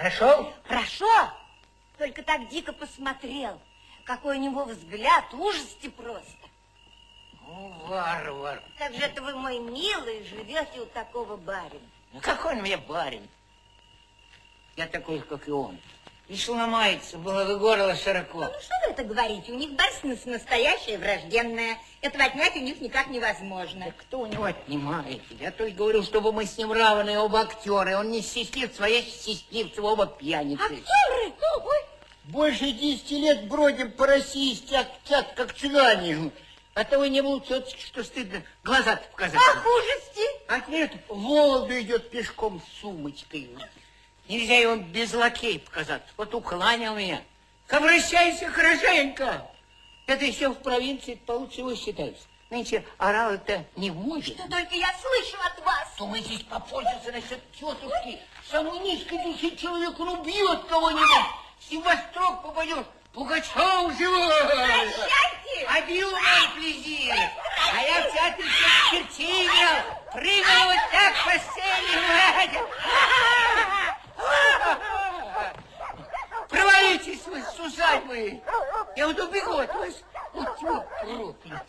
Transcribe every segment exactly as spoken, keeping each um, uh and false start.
Прошел? Прошел. Только так дико посмотрел. Какой у него взгляд, ужасти просто. Ну, варвар. Как же это вы, мой милый, живете у такого барина? Ну, какой он мне барин? Я такой, как и он. И сломается, было бы горло широко. Ну, что вы это говорите? У них барственность настоящая, враждебная. Этого отнять у них никак невозможно. Да кто у него отнимает? Я только говорил, чтобы мы с ним равны, оба актеры. Он не счастливцев, а я счастливцев, оба пьяницы. Актеры? Ой. Больше десяти лет бродим по России, стят, как цыгане. А того не было теточки, что стыдно глаза-то показать. Ах, ужасти! А нет, в Вологду идет пешком с сумочкой. Нельзя его без лакей показаться. Вот укланял меня. Обращайся хорошенько. Это еще в провинции получше его считается. Нынче орал-то не в моде. Что только я слышу от вас. Думаете, попользуется насчет тетушки. Самый низкий духи человек, он убьет кого-нибудь. И во строк попадет. Пугачев живой. Прощайте. Адью, мой плезир. А я в театре чертей играл. Прыгал вот так по сцене. Провалитесь вы с усадьбы. Я вот убегу от вас. Вот вы проклятые.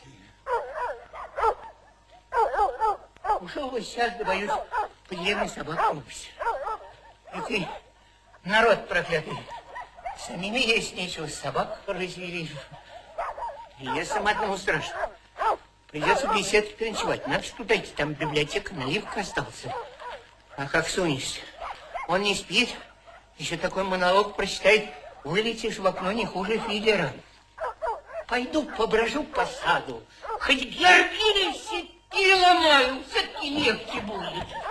Ушел бы сейчас, да боюсь, пьяный собак упс. Это народ проклятый. Самими есть нечего, собак развели. И я сам одному страшно. Придется в беседке переночевать. Надо что дойти, там библиотека, наливка остался. А как сунешься? Он не спит, еще такой монолог прочитает, вылетишь в окно не хуже Фидлера. Пойду поброжу по саду, хоть георгины все переломаю, все-таки легче будет.